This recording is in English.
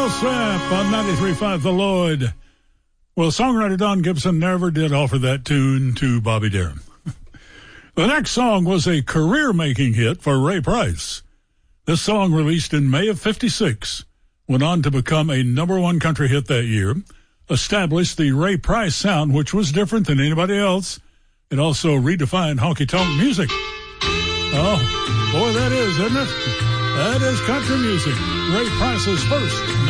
Millsap on 93.5 The Lloyd. Well, songwriter Don Gibson never did offer that tune to Bobby Darin. The next song was a career-making hit for Ray Price. This song, released in May of '56, went on to become a #1 country hit that year, established the Ray Price sound, which was different than anybody else. It also redefined honky-tonk music. Oh, boy, that is, isn't it? That is country music. Ray Price's first